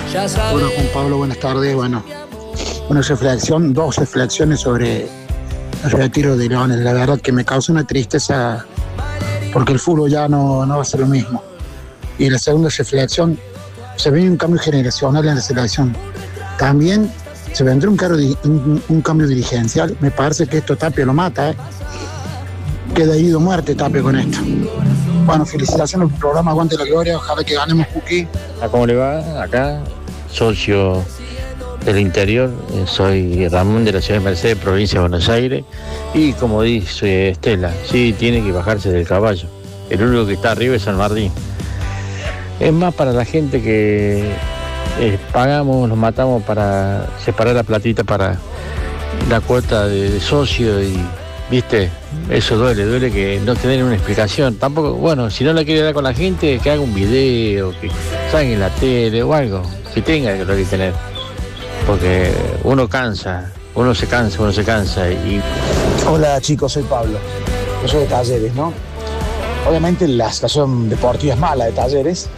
Hola Juan Pablo, buenas tardes. Bueno, dos reflexiones sobre el retiro de Leones. La verdad que me causa una tristeza porque el fútbol ya no va a ser lo mismo. Y la segunda reflexión, se ve un cambio generacional en la selección. También se vendrá un cambio dirigencial. Me parece que esto Tapia lo mata, Queda herido muerte Tapia con esto. Bueno, felicitaciones por el programa Aguante la Gloria. Ojalá que ganemos Cookie. ¿Cómo le va? Acá, socio del interior. Soy Ramón de la ciudad de Mercedes, provincia de Buenos Aires. Y como dice Estela, sí, tiene que bajarse del caballo. El único que está arriba es San Martín. Es más para la gente que pagamos, nos matamos para separar la platita para la cuota de socio y, viste, eso duele que no tener una explicación. Tampoco, bueno, si no la quiere dar con la gente, que haga un video, que salga en la tele o algo, que tenga que lo que tener. Porque uno se cansa y... Hola chicos, soy Pablo. Yo soy de Talleres, ¿no? Obviamente la situación deportiva es mala de Talleres.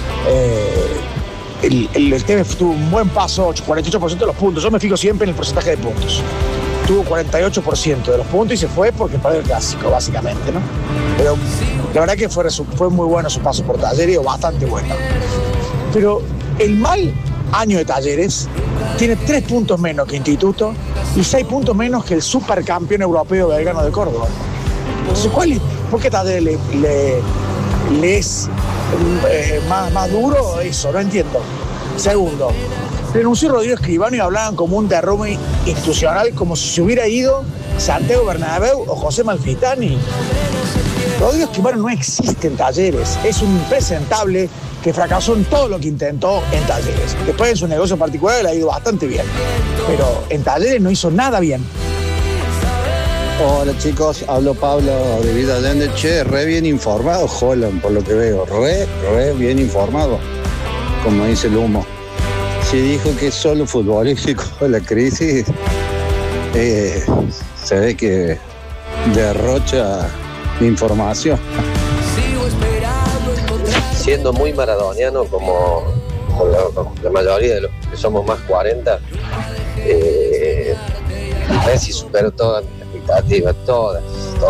El tema tuvo un buen paso, 48% de los puntos. Yo me fijo siempre en el porcentaje de puntos. Tuvo 48% de los puntos y se fue porque perdió el clásico, básicamente, ¿no? Pero la verdad que fue muy bueno su paso por Talleres, o bastante bueno. Pero el mal año de Talleres tiene 3 puntos menos que Instituto y 6 puntos menos que el supercampeón europeo Belgrano de Córdoba. Entonces, ¿por qué Talleres le es más duro eso? No entiendo. Segundo, renunció Rodrigo Escribano y hablaban como un derrumbe institucional, como si se hubiera ido Santiago Bernabéu o José Malfitani. Rodrigo Escribano no existe en Talleres, es un impresentable que fracasó en todo lo que intentó en Talleres. Después en su negocio particular le ha ido bastante bien, pero en Talleres no hizo nada bien. Hola chicos, hablo Pablo de Vida Allende. Che, re bien informado Holland, por lo que veo, re bien informado, como dice el humo. Si dijo que es solo futbolístico la crisis, se ve que derrocha información. Siendo muy maradoniano como la mayoría de los que somos más 40, Messi superó todas mis expectativas, todas.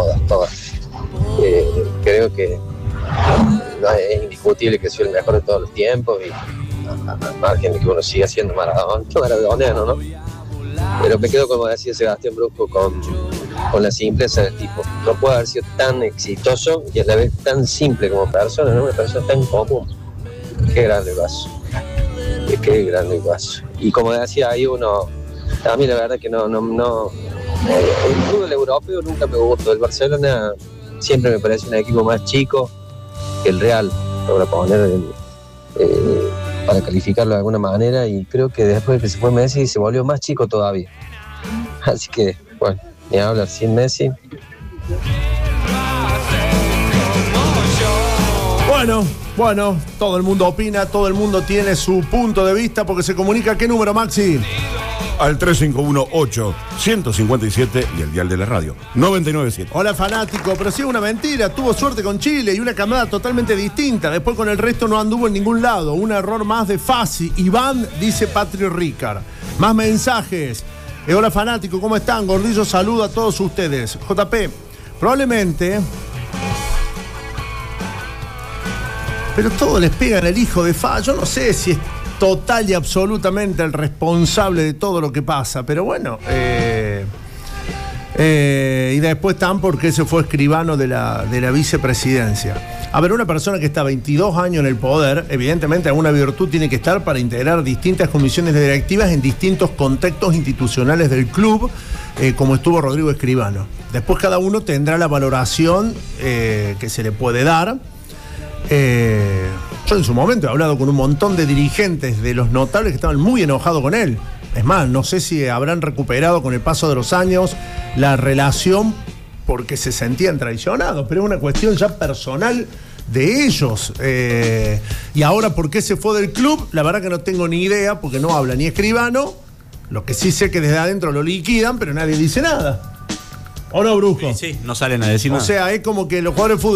Creo que es indiscutible que soy el mejor de todos los tiempos y al margen de que uno siga siendo maradoniano, ¿no? Pero me quedo, como decía Sebastián Brusco, con la simpleza del tipo. No puede haber sido tan exitoso y a la vez tan simple como persona, ¿no? Una persona tan común. Qué grande el vaso. Y como decía ahí uno, a mí la verdad que no el fútbol europeo nunca me gustó. El Barcelona siempre me parece un equipo más chico que el Real, para poner para calificarlo de alguna manera, y creo que después de que se fue Messi se volvió más chico todavía. Así que, bueno, ni hablar sin Messi. Bueno, todo el mundo opina, todo el mundo tiene su punto de vista porque se comunica. ¿Qué número, Maxi? Al 351-8-157 y el dial de la radio, 997. Hola, fanático, pero sí es una mentira. Tuvo suerte con Chile y una camada totalmente distinta. Después con el resto no anduvo en ningún lado. Un error más de Fassi. Iván, dice Patrio Ricard. Más mensajes. Hola, fanático, ¿cómo están? Gordillo, saludo a todos ustedes. JP, probablemente... Pero todo les pega en el hijo de Fa. Yo no sé si es total y absolutamente el responsable de todo lo que pasa, pero bueno. Y después están porque se fue Escribano de la vicepresidencia. A ver, una persona que está 22 años en el poder, evidentemente alguna virtud tiene que estar para integrar distintas comisiones directivas en distintos contextos institucionales del club, como estuvo Rodrigo Escribano. Después cada uno tendrá la valoración que se le puede dar. Yo en su momento he hablado con un montón de dirigentes de los notables que estaban muy enojados con él. Es más, no sé si habrán recuperado con el paso de los años la relación porque se sentían traicionados, pero es una cuestión ya personal de ellos. Y ahora, ¿por qué se fue del club? La verdad que no tengo ni idea, porque no habla ni Escribano. Lo que sí sé que desde adentro lo liquidan, pero nadie dice nada. ¿O no, Brusco? Sí, no salen a decir nada. O sea, es como que los jugadores de fútbol